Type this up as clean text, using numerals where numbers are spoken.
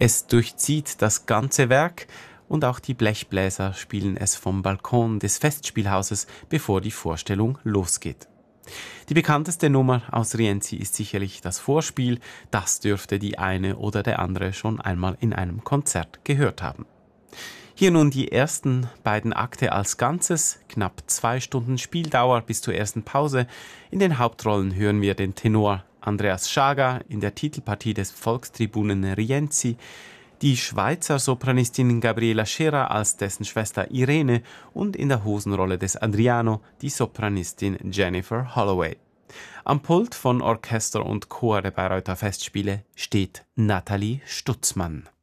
Es durchzieht das ganze Werk und auch die Blechbläser spielen es vom Balkon des Festspielhauses, bevor die Vorstellung losgeht. Die bekannteste Nummer aus Rienzi ist sicherlich das Vorspiel. Das dürfte die eine oder der andere schon einmal in einem Konzert gehört haben. Hier nun die ersten beiden Akte als Ganzes, knapp 2 Stunden Spieldauer bis zur ersten Pause. In den Hauptrollen hören wir den Tenor Andreas Schaga in der Titelpartie des Volkstribunen Rienzi, die Schweizer Sopranistin Gabriela Scherer als dessen Schwester Irene und in der Hosenrolle des Adriano die Sopranistin Jennifer Holloway. Am Pult von Orchester und Chor der Bayreuther Festspiele steht Nathalie Stutzmann.